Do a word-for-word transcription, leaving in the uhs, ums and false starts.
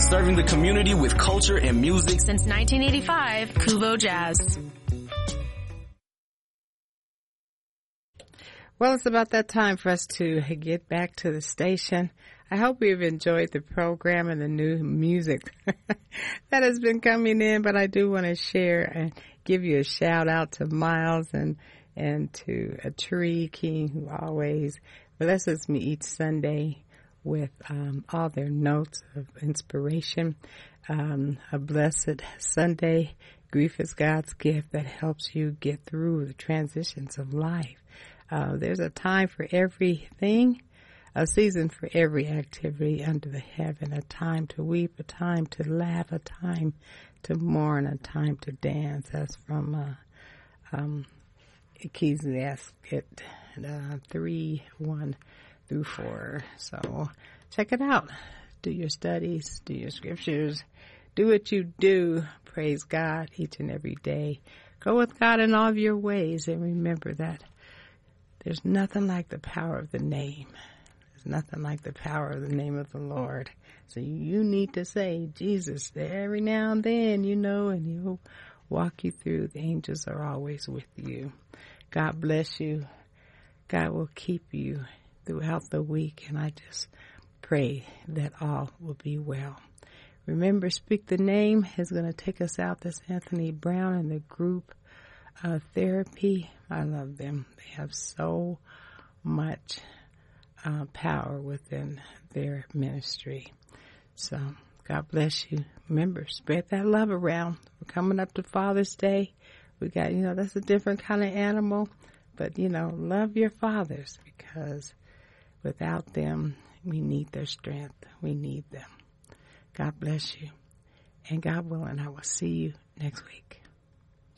serving the community with culture and music since nineteen eighty-five. Kuvo Jazz. Well, it's about that time for us to get back to the station. I hope you've enjoyed the program and the new music that has been coming in, but I do want to share and give you a shout out to Miles and and to a Tree King, who always blesses me each Sunday with um, all their notes of inspiration. Um, a blessed Sunday. Grief is God's gift that helps you get through the transitions of life. Uh, there's a time for everything, a season for every activity under the heaven, a time to weep, a time to laugh, a time to mourn, a time to dance. That's from uh, um, Ecclesiastes uh, three, one through four. So check it out. Do your studies, do your scriptures, do what you do. Praise God each and every day. Go with God in all of your ways, and remember that there's nothing like the power of the name. There's nothing like the power of the name of the Lord. So you need to say Jesus every now and then, you know, and He'll walk you through. The angels are always with you. God bless you. God will keep you throughout the week, and I just pray that all will be well. Remember, Speak the Name is going to take us out. That's Anthony Brown and the group uh, Therapy. I love them. They have so much uh, power within their ministry. So God bless you. Remember, spread that love around. We're coming up to Father's Day. We got, you know, that's a different kind of animal. But, you know, love your fathers, because without them, we need their strength. We need them. God bless you. And God willing, I will see you next week.